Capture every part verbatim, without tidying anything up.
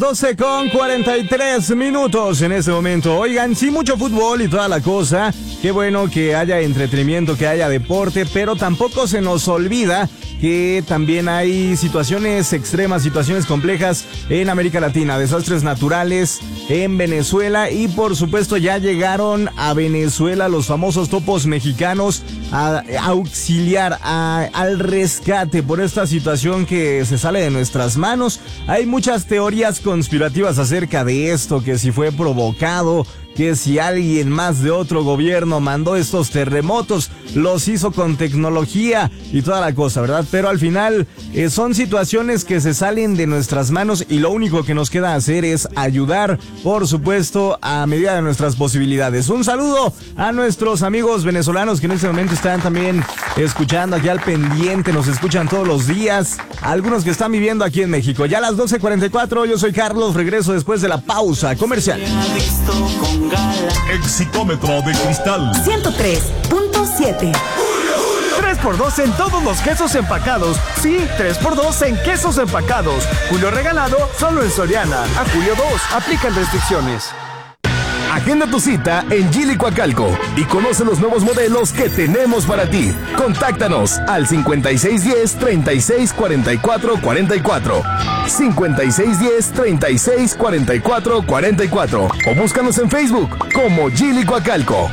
doce con cuarenta y tres minutos en este momento. Oigan, sí, mucho fútbol y toda la cosa. Qué bueno que haya entretenimiento, que haya deporte, pero tampoco se nos olvida que también hay situaciones extremas, situaciones complejas en América Latina, desastres naturales en Venezuela y por supuesto ya llegaron a Venezuela los famosos topos mexicanos a, a auxiliar, a, al rescate por esta situación que se sale de nuestras manos. Hay muchas teorías conspirativas acerca de esto, que si fue provocado, que si alguien más de otro gobierno mandó estos terremotos, los hizo con tecnología y toda la cosa, ¿verdad? Pero al final eh, son situaciones que se salen de nuestras manos y lo único que nos queda hacer es ayudar, por supuesto, a medida de nuestras posibilidades. Un saludo a nuestros amigos venezolanos que en este momento están también escuchando aquí al pendiente, nos escuchan todos los días, algunos que están viviendo aquí en México. Ya a las doce cuarenta y cuatro, yo soy Carlos, regreso después de la pausa comercial. Exicómetro de cristal ciento tres punto siete. tres por dos en todos los quesos empacados. Sí, tres por dos en quesos empacados. Julio regalado solo en Soriana. A julio dos. Aplican restricciones. Agenda tu cita en Geely Coacalco y conoce los nuevos modelos que tenemos para ti. Contáctanos al cincuenta y seis diez, treinta y seis cuarenta y cuatro cuarenta y cuatro, cincuenta y seis diez, treinta y seis cuarenta y cuatro cuarenta y cuatro o búscanos en Facebook como Geely Coacalco.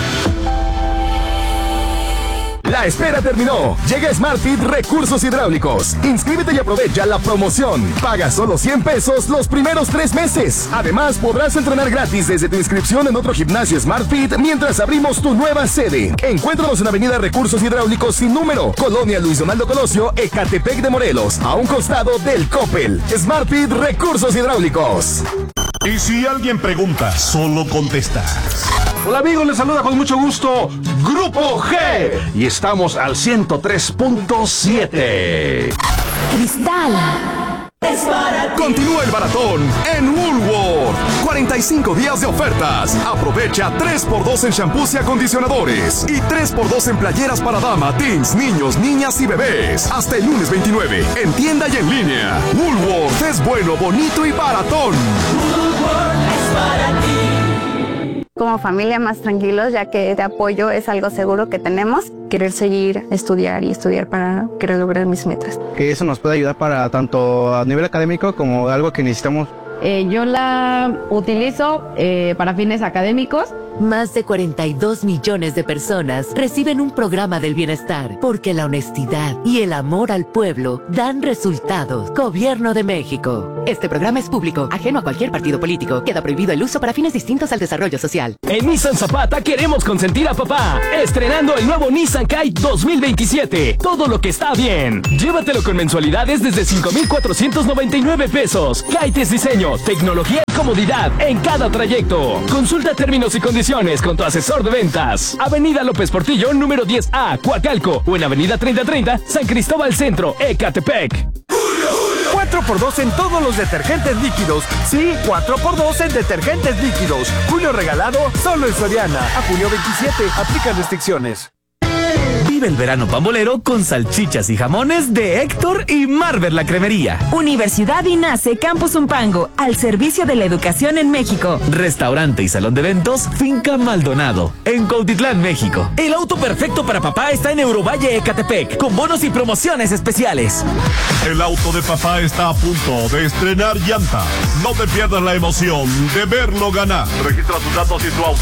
La espera terminó. Llega SmartFit Recursos Hidráulicos. Inscríbete y aprovecha la promoción. Paga solo cien pesos los primeros tres meses. Además, podrás entrenar gratis desde tu inscripción en otro gimnasio SmartFit mientras abrimos tu nueva sede. Encuéntranos en Avenida Recursos Hidráulicos sin número, Colonia Luis Donaldo Colosio, Ecatepec de Morelos, a un costado del Coppel. SmartFit Recursos Hidráulicos. Y si alguien pregunta, solo contesta. Hola amigos, les saluda con mucho gusto Grupo G y estamos al ciento tres punto siete. Cristal es para ti. Continúa el maratón en Woolworth. cuarenta y cinco días de ofertas. Aprovecha tres por dos en shampoos y acondicionadores y tres por dos en playeras para dama, teens, niños, niñas y bebés. Hasta el lunes veintinueve en tienda y en línea. Woolworth es bueno, bonito y baratón. Woolworth es para ti. Como familia más tranquilos, ya que de apoyo es algo seguro que tenemos. Querer seguir, estudiar y estudiar para querer lograr mis metas. Que eso nos puede ayudar para tanto a nivel académico como algo que necesitamos. Eh, yo la utilizo eh, para fines académicos. Más de cuarenta y dos millones de personas reciben un programa del bienestar porque la honestidad y el amor al pueblo dan resultados. Gobierno de México. Este programa es público, ajeno a cualquier partido político. Queda prohibido el uso para fines distintos al desarrollo social. En Nissan Zapata queremos consentir a papá. Estrenando el nuevo Nissan Kite dos mil veintisiete. Todo lo que está bien. Llévatelo con mensualidades desde cinco mil cuatrocientos noventa y nueve pesos. Kite es diseño, tecnología y comodidad en cada trayecto. Consulta términos y condiciones con tu asesor de ventas. Avenida López Portillo, número diez A, Coacalco, o en Avenida treinta treinta, San Cristóbal Centro, Ecatepec. cuatro por dos en todos los detergentes líquidos. Sí, cuatro por dos en detergentes líquidos. Julio regalado solo en Soriana. A julio veintisiete, aplican restricciones. Vive el verano pambolero con salchichas y jamones de Héctor y Marvel la Cremería. Universidad INACE Campus Umpango, al servicio de la educación en México. Restaurante y salón de eventos Finca Maldonado, en Cuautitlán, México. El auto perfecto para papá está en Eurovalle Ecatepec, con bonos y promociones especiales. El auto de papá está a punto de estrenar llanta. No te pierdas la emoción de verlo ganar. Registra tus datos y tu auto.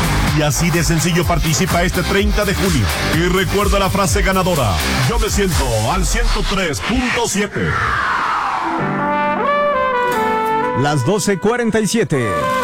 Y así de sencillo participa este treinta de junio. Y recuerda la frase ganadora. Yo me siento al ciento tres punto siete. Las doce cuarenta y siete.